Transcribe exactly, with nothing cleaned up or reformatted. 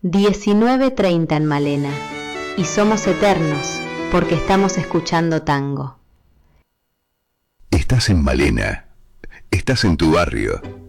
diecinueve treinta en Malena, y somos eternos porque estamos escuchando tango. Estás en Malena, estás en tu barrio.